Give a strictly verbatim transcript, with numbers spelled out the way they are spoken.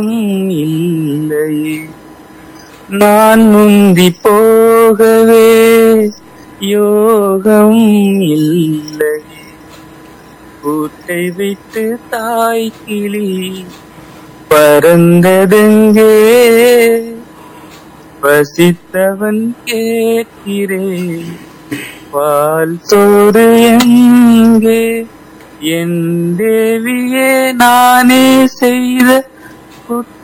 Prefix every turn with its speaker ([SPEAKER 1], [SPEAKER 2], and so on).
[SPEAKER 1] இல்லையே நான் முந்தி போகவே யோகம் இல்லையே கூட்டை விட்டு தாய் கிளி பறந்ததெங்கே பசித்தவன் கேட்கிறேன் பால் சோறு எங்கே என் தேவியே நானே செய்த